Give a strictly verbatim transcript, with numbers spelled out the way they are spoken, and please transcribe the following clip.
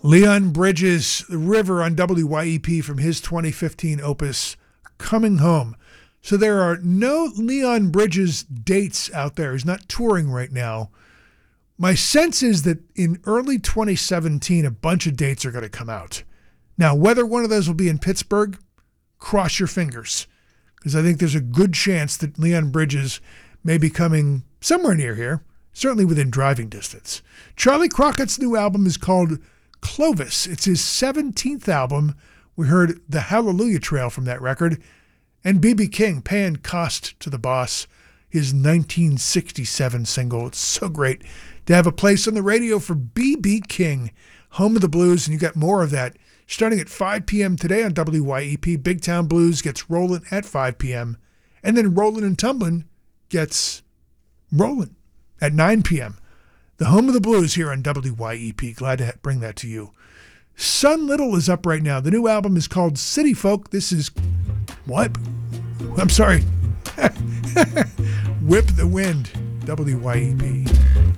Leon Bridges, The River on W Y E P from his twenty fifteen opus, Coming Home. So there are no Leon Bridges dates out there. He's not touring right now. My sense is that in early twenty seventeen, a bunch of dates are going to come out. Now, whether one of those will be in Pittsburgh, cross your fingers, because I think there's a good chance that Leon Bridges may be coming somewhere near here, certainly within driving distance. Charlie Crockett's new album is called Clovis. It's his seventeenth album. We heard The Hallelujah Trail from that record. And B B King, Paying Cost to the Boss, his nineteen sixty-seven single. It's so great to have a place on the radio for B B King, home of the blues, and you got more of that starting at five p.m. today on W Y E P. Big Town Blues gets rolling at five p.m. And then Rollin' and Tumblin' gets rolling at nine p.m. The home of the blues here on W Y E P. Glad to bring that to you. Son Little is up right now. The new album is called City Folk. This is... What? I'm sorry. Whip the Wind. W Y E P.